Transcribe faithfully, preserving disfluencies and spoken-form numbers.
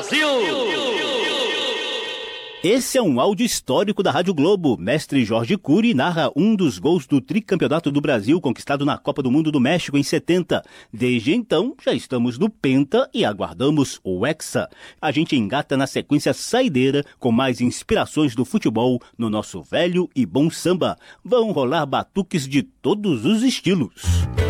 Brasil! Esse é um áudio histórico da Rádio Globo. Mestre Jorge Cury narra um dos gols do tricampeonato do Brasil conquistado na Copa do Mundo do México em setenta. Desde então, já estamos no Penta e aguardamos o Hexa. A gente engata na sequência saideira com mais inspirações do futebol no nosso velho e bom samba. Vão rolar batuques de todos os estilos.